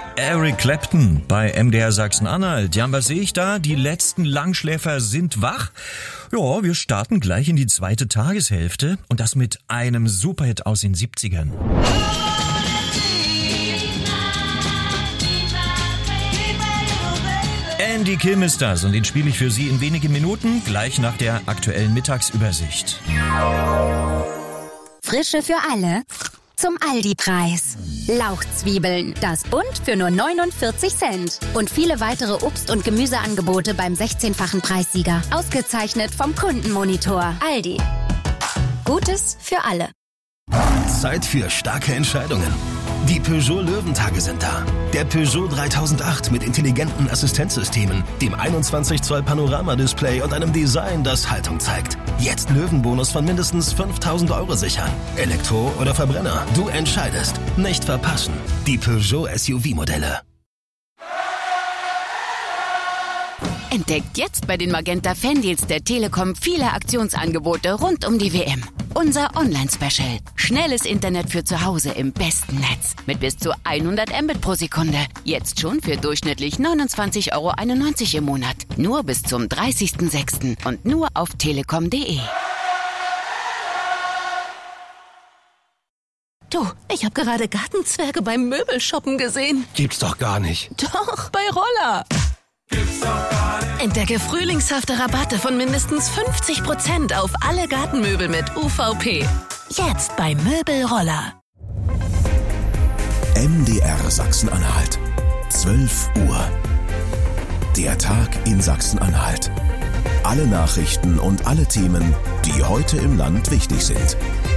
Eric Clapton bei MDR Sachsen-Anhalt. Ja, was sehe ich da? Die letzten Langschläfer sind wach. Ja, wir starten gleich in die zweite Tageshälfte und das mit einem Superhit aus den 70ern. Andy Kim ist das und den spiele ich für Sie in wenigen Minuten, gleich nach der aktuellen Mittagsübersicht. Frische für alle zum Aldi-Preis. Lauchzwiebeln, das Bund für nur 49 Cent. Und viele weitere Obst- und Gemüseangebote beim 16-fachen Preissieger. Ausgezeichnet vom Kundenmonitor. Aldi. Gutes für alle. Zeit für starke Entscheidungen. Die Peugeot Löwentage sind da. Der Peugeot 3008 mit intelligenten Assistenzsystemen, dem 21 Zoll Panoramadisplay und einem Design, das Haltung zeigt. Jetzt Löwenbonus von mindestens 5.000 € sichern. Elektro oder Verbrenner, du entscheidest. Nicht verpassen. Die Peugeot SUV-Modelle. Entdeckt jetzt bei den Magenta Fandeals der Telekom viele Aktionsangebote rund um die WM. Unser Online-Special. Schnelles Internet für zu Hause im besten Netz. Mit bis zu 100 Mbit pro Sekunde. Jetzt schon für durchschnittlich 29,91 € im Monat. Nur bis zum 30.06. und nur auf telekom.de. Du, ich habe gerade Gartenzwerge beim Möbelshoppen gesehen. Gibt's doch gar nicht. Doch, bei Roller. Entdecke frühlingshafte Rabatte von mindestens 50% auf alle Gartenmöbel mit UVP. Jetzt bei Möbelroller. MDR Sachsen-Anhalt. 12 Uhr. Der Tag in Sachsen-Anhalt. Alle Nachrichten und alle Themen, die heute im Land wichtig sind.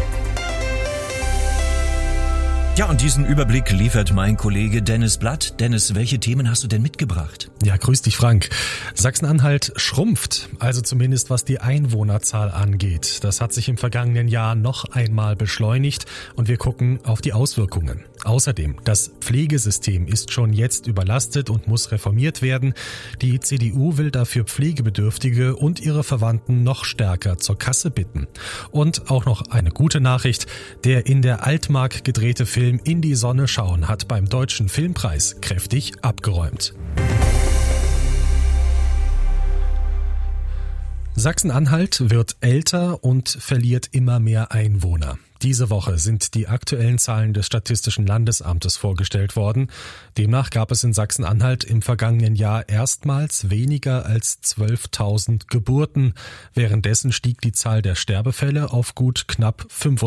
Ja, und diesen Überblick liefert mein Kollege Dennis Blatt. Dennis, welche Themen hast du denn mitgebracht? Ja, grüß dich, Frank. Sachsen-Anhalt schrumpft, also zumindest was die Einwohnerzahl angeht. Das hat sich im vergangenen Jahr noch einmal beschleunigt und wir gucken auf die Auswirkungen. Außerdem, das Pflegesystem ist schon jetzt überlastet und muss reformiert werden. Die CDU will dafür Pflegebedürftige und ihre Verwandten noch stärker zur Kasse bitten. Und auch noch eine gute Nachricht, der in der Altmark gedrehte Film In die Sonne schauen hat beim Deutschen Filmpreis kräftig abgeräumt. Sachsen-Anhalt wird älter und verliert immer mehr Einwohner. Diese Woche sind die aktuellen Zahlen des Statistischen Landesamtes vorgestellt worden. Demnach gab es in Sachsen-Anhalt im vergangenen Jahr erstmals weniger als 12.000 Geburten. Währenddessen stieg die Zahl der Sterbefälle auf gut knapp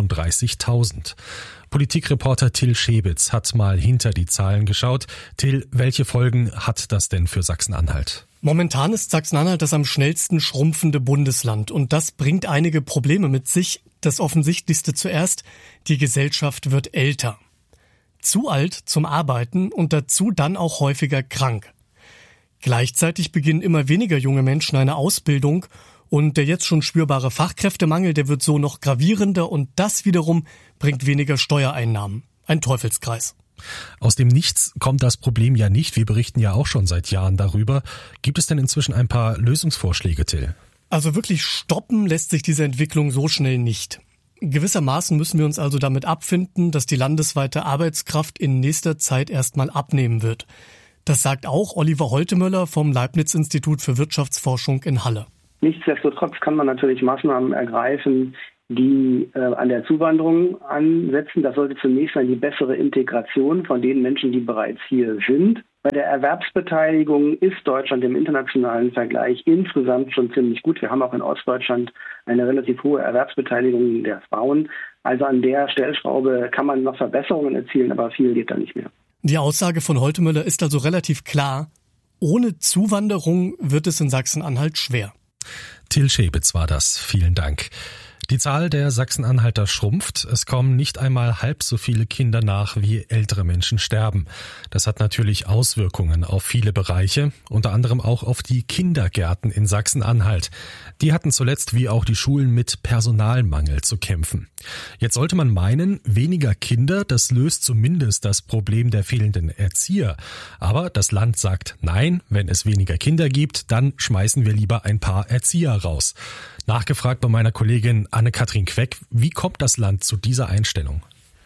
35.000. Politikreporter Till Schäbitz hat mal hinter die Zahlen geschaut. Till, welche Folgen hat das denn für Sachsen-Anhalt? Momentan ist Sachsen-Anhalt das am schnellsten schrumpfende Bundesland und das bringt einige Probleme mit sich. Das Offensichtlichste zuerst, die Gesellschaft wird älter. Zu alt zum Arbeiten und dazu dann auch häufiger krank. Gleichzeitig beginnen immer weniger junge Menschen eine Ausbildung und der jetzt schon spürbare Fachkräftemangel, der wird so noch gravierender und das wiederum bringt weniger Steuereinnahmen. Ein Teufelskreis. Aus dem Nichts kommt das Problem ja nicht. Wir berichten ja auch schon seit Jahren darüber. Gibt es denn inzwischen ein paar Lösungsvorschläge, Till? Also wirklich stoppen lässt sich diese Entwicklung so schnell nicht. Gewissermaßen müssen wir uns also damit abfinden, dass die landesweite Arbeitskraft in nächster Zeit erstmal abnehmen wird. Das sagt auch Oliver Holtemöller vom Leibniz-Institut für Wirtschaftsforschung in Halle. Nichtsdestotrotz kann man natürlich Maßnahmen ergreifen, die an der Zuwanderung ansetzen. Das sollte zunächst mal die bessere Integration von den Menschen, die bereits hier sind. Bei der Erwerbsbeteiligung ist Deutschland im internationalen Vergleich insgesamt schon ziemlich gut. Wir haben auch in Ostdeutschland eine relativ hohe Erwerbsbeteiligung der Frauen. Also an der Stellschraube kann man noch Verbesserungen erzielen, aber viel geht da nicht mehr. Die Aussage von Holtemöller ist also relativ klar. Ohne Zuwanderung wird es in Sachsen-Anhalt schwer. Till Schäbitz war das. Vielen Dank. Die Zahl der Sachsen-Anhalter schrumpft. Es kommen nicht einmal halb so viele Kinder nach, wie ältere Menschen sterben. Das hat natürlich Auswirkungen auf viele Bereiche, unter anderem auch auf die Kindergärten in Sachsen-Anhalt. Die hatten zuletzt wie auch die Schulen mit Personalmangel zu kämpfen. Jetzt sollte man meinen, weniger Kinder, das löst zumindest das Problem der fehlenden Erzieher. Aber das Land sagt nein, wenn es weniger Kinder gibt, dann schmeißen wir lieber ein paar Erzieher raus. Nachgefragt bei meiner Kollegin Anne-Kathrin Queck, wie kommt das Land zu dieser Einstellung?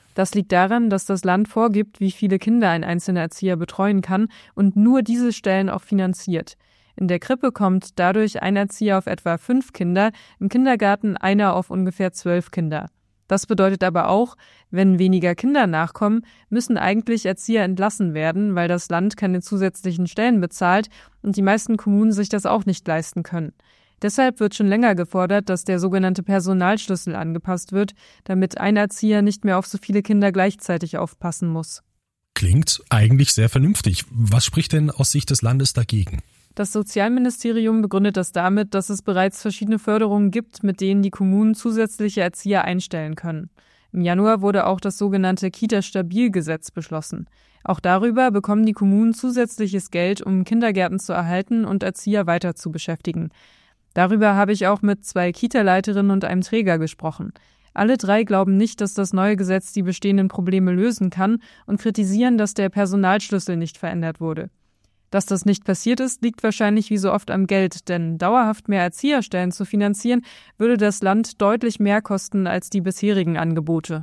Das liegt daran, dass das Land vorgibt, wie viele Kinder ein einzelner Erzieher betreuen kann und nur diese Stellen auch finanziert. In der Krippe kommt dadurch ein Erzieher auf etwa 5 Kinder, im Kindergarten einer auf ungefähr 12 Kinder. Das bedeutet aber auch, wenn weniger Kinder nachkommen, müssen eigentlich Erzieher entlassen werden, weil das Land keine zusätzlichen Stellen bezahlt und die meisten Kommunen sich das auch nicht leisten können. Deshalb wird schon länger gefordert, dass der sogenannte Personalschlüssel angepasst wird, damit ein Erzieher nicht mehr auf so viele Kinder gleichzeitig aufpassen muss. Klingt eigentlich sehr vernünftig. Was spricht denn aus Sicht des Landes dagegen? Das Sozialministerium begründet das damit, dass es bereits verschiedene Förderungen gibt, mit denen die Kommunen zusätzliche Erzieher einstellen können. Im Januar wurde auch das sogenannte Kita-Stabil-Gesetz beschlossen. Auch darüber bekommen die Kommunen zusätzliches Geld, um Kindergärten zu erhalten und Erzieher weiter zu beschäftigen. Darüber habe ich auch mit 2 Kita-Leiterinnen und einem Träger gesprochen. Alle 3 glauben nicht, dass das neue Gesetz die bestehenden Probleme lösen kann und kritisieren, dass der Personalschlüssel nicht verändert wurde. Dass das nicht passiert ist, liegt wahrscheinlich wie so oft am Geld, denn dauerhaft mehr Erzieherstellen zu finanzieren, würde das Land deutlich mehr kosten als die bisherigen Angebote.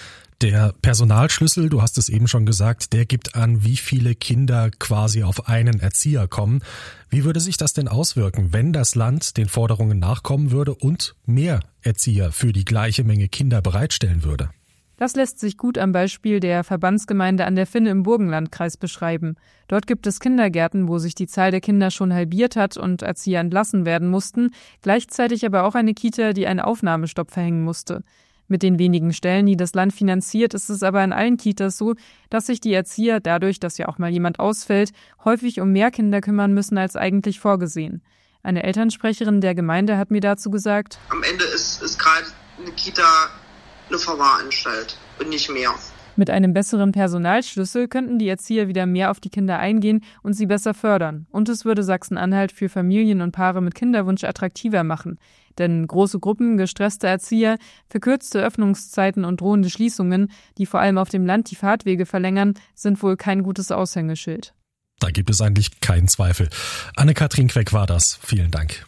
Der Personalschlüssel, du hast es eben schon gesagt, der gibt an, wie viele Kinder quasi auf einen Erzieher kommen. Wie würde sich das denn auswirken, wenn das Land den Forderungen nachkommen würde und mehr Erzieher für die gleiche Menge Kinder bereitstellen würde? Das lässt sich gut am Beispiel der Verbandsgemeinde an der Finne im Burgenlandkreis beschreiben. Dort gibt es Kindergärten, wo sich die Zahl der Kinder schon halbiert hat und Erzieher entlassen werden mussten, gleichzeitig aber auch eine Kita, die einen Aufnahmestopp verhängen musste. Mit den wenigen Stellen, die das Land finanziert, ist es aber in allen Kitas so, dass sich die Erzieher dadurch, dass ja auch mal jemand ausfällt, häufig um mehr Kinder kümmern müssen als eigentlich vorgesehen. Eine Elternsprecherin der Gemeinde hat mir dazu gesagt: Am Ende ist gerade eine Kita eine Verwahranstalt und nicht mehr. Mit einem besseren Personalschlüssel könnten die Erzieher wieder mehr auf die Kinder eingehen und sie besser fördern. Und es würde Sachsen-Anhalt für Familien und Paare mit Kinderwunsch attraktiver machen. Denn große Gruppen, gestresste Erzieher, verkürzte Öffnungszeiten und drohende Schließungen, die vor allem auf dem Land die Fahrtwege verlängern, sind wohl kein gutes Aushängeschild. Da gibt es eigentlich keinen Zweifel. Anne-Kathrin Queck war das. Vielen Dank.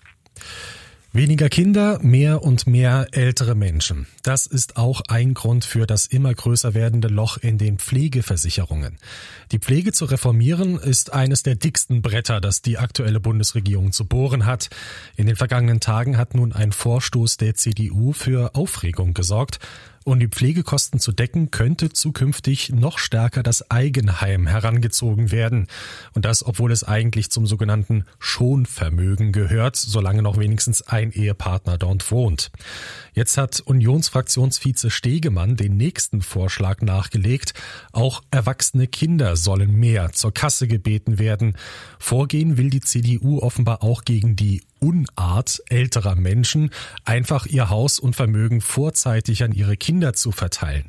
Weniger Kinder, mehr und mehr ältere Menschen. Das ist auch ein Grund für das immer größer werdende Loch in den Pflegeversicherungen. Die Pflege zu reformieren ist eines der dicksten Bretter, das die aktuelle Bundesregierung zu bohren hat. In den vergangenen Tagen hat nun ein Vorstoß der CDU für Aufregung gesorgt. Um die Pflegekosten zu decken, könnte zukünftig noch stärker das Eigenheim herangezogen werden. Und das, obwohl es eigentlich zum sogenannten Schonvermögen gehört, solange noch wenigstens ein Ehepartner dort wohnt. Jetzt hat Unionsfraktionsvize Stegemann den nächsten Vorschlag nachgelegt. Auch erwachsene Kinder sollen mehr zur Kasse gebeten werden. Vorgehen will die CDU offenbar auch gegen die Unart älterer Menschen, einfach ihr Haus und Vermögen vorzeitig an ihre Kinder zu verteilen.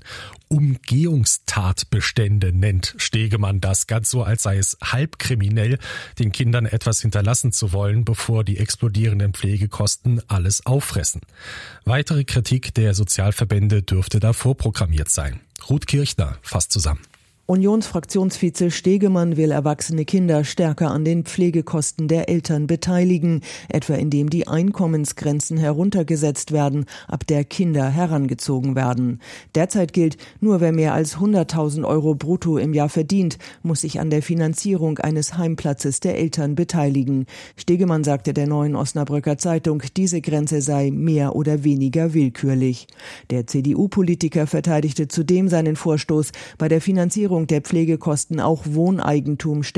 Umgehungstatbestände nennt Stegemann das, ganz so, als sei es halbkriminell, den Kindern etwas hinterlassen zu wollen, bevor die explodierenden Pflegekosten alles auffressen. Weitere Kritik der Sozialverbände dürfte da vorprogrammiert sein. Ruth Kirchner fasst zusammen. Unionsfraktionsvize Stegemann will erwachsene Kinder stärker an den Pflegekosten der Eltern beteiligen, etwa indem die Einkommensgrenzen heruntergesetzt werden, ab der Kinder herangezogen werden. Derzeit gilt, nur wer mehr als 100.000 Euro brutto im Jahr verdient, muss sich an der Finanzierung eines Heimplatzes der Eltern beteiligen. Stegemann sagte der Neuen Osnabrücker Zeitung, diese Grenze sei mehr oder weniger willkürlich. Der CDU-Politiker verteidigte zudem seinen Vorstoß, bei der Finanzierung der Pflegekosten auch Wohneigentum